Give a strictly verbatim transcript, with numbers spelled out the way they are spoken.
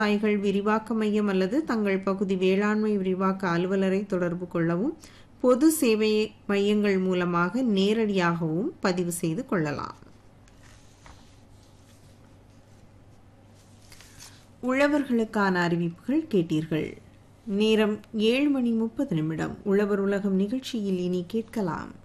விவசாயிகள் விரிவாக்க மையம் அல்லது தங்கள் பகுதி வேளாண்மை விரிவாக்க அலுவலரை தொடர்பு கொள்ளவும் பொது சேவை மையங்கள் மூலமாக நேரடியாகவும் பதிவு செய்து கொள்ளலாம். உழவர்களுக்கான அறிவிப்புகள் கேட்டீர்கள். நேரம் ஏழு மணி முப்பது நிமிடம். உழவர் உலகம் நிகழ்ச்சியில் இனி கேட்கலாம்.